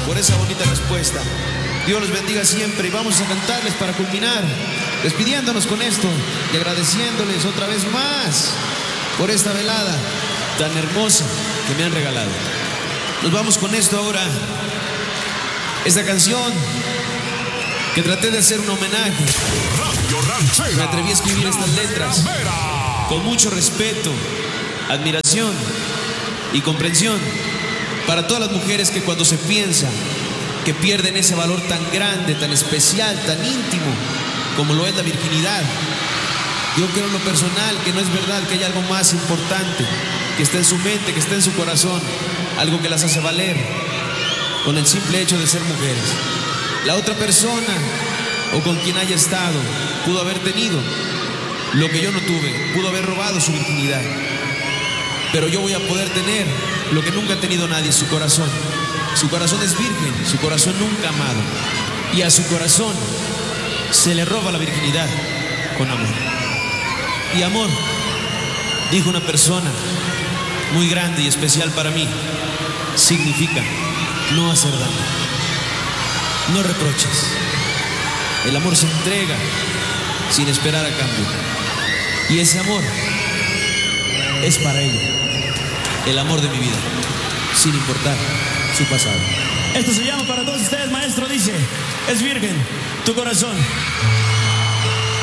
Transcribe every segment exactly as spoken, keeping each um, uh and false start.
por esa bonita respuesta. Dios los bendiga siempre y vamos a cantarles para culminar, despidiéndonos con esto y agradeciéndoles otra vez más por esta velada tan hermosa que me han regalado. Nos vamos con esto ahora. Esta canción que traté de hacer un homenaje. Me atreví a escribir estas letras con mucho respeto, admiración y comprensión para todas las mujeres que cuando se piensa que pierden ese valor tan grande, tan especial, tan íntimo como lo es la virginidad. Yo creo en lo personal que no es verdad, que hay algo más importante que está en su mente, que está en su corazón, algo que las hace valer con el simple hecho de ser mujeres. La otra persona o con quien haya estado pudo haber tenido lo que yo no tuve, pudo haber robado su virginidad, pero yo voy a poder tener lo que nunca ha tenido nadie, su corazón. Su corazón es virgen, su corazón nunca ha amado, y a su corazón se le roba la virginidad con amor. Y amor, dijo una persona muy grande y especial para mí, significa no hacer daño, no reproches. El amor se entrega sin esperar a cambio, y ese amor es para ella, el amor de mi vida, sin importar su pasado. Esto se llama para todos ustedes, maestro. Dice: es virgen tu corazón.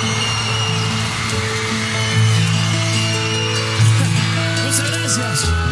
Muchas gracias.